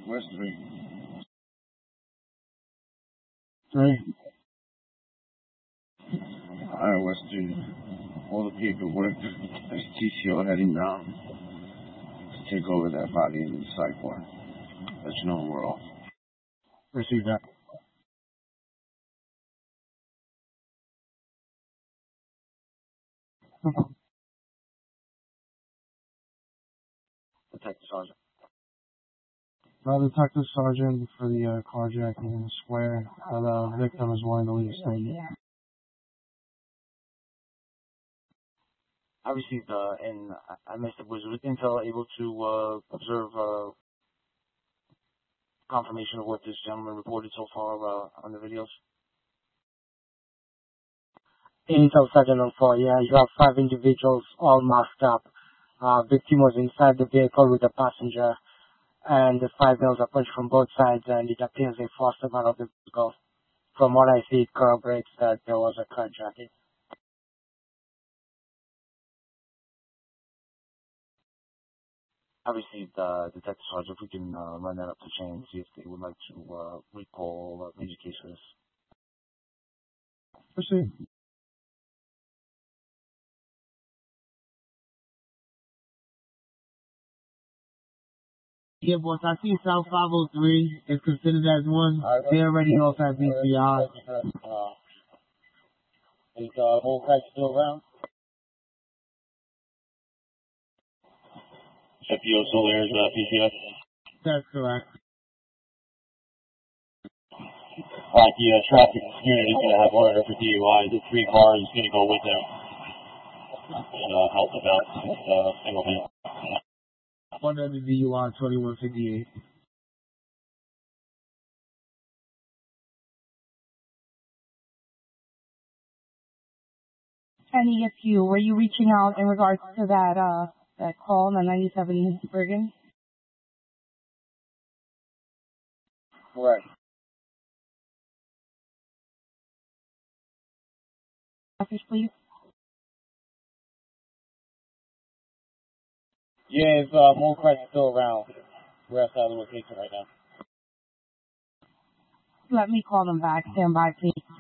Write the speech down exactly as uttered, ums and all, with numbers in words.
Where's three? Three? Alright, where's three? All the paperwork. That's T C O heading down to take over that body in the psych ward. Let you know we're off. Receive that. Detective Sergeant. Uh, Detective Sergeant for the uh, carjacking in the square. Uh, the victim is willing to leave a statement. I received, uh, and I missed it. Was Intel able to uh, observe uh, confirmation of what this gentleman reported so far uh, on the videos? Intel Sergeant on four, yeah, you have five individuals all masked up. Uh, victim was inside the vehicle with the passenger, and the five males are punched from both sides, and it appears they forced them out of the vehicle. From what I see, it corroborates that there was a carjacking. I received, uh, Detective Sergeant. If we can uh, run that up the chain and see if they would like to uh, recall uh, major case for this. Proceed. Yeah, boss, I see South five oh three is considered as one. Right, they already know that B C R. Uh, is uh, whole crack still around? F B O Solar's uh, P C S? That's correct. Alright, the uh, traffic unit is going to have order for D U I. The three cars is going to go with them and uh, help them out with uh, single man. One under D U I, twenty-one fifty-eight. And E S U, were you reaching out in regards to that uh that call on the ninety-seven Bergen? Correct. Office, please. Yeah, if uh, Mo Crack is still around, we're outside the location right now. Let me call them back. Stand by, please.